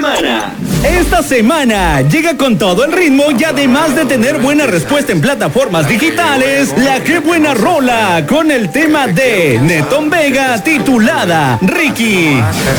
semana. Esta semana llega con todo el ritmo y además de tener buena respuesta en plataformas digitales, la Qué Buena Rola con el tema de Netón Vega titulada Ricky.